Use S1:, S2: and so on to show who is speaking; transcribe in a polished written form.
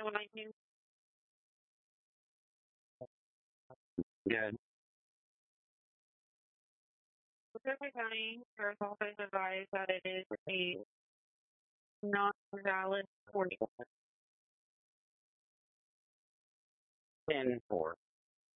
S1: 19.
S2: Good.
S1: Pacific County Sheriff's Office advised that it is a not valid order.
S2: 10-4.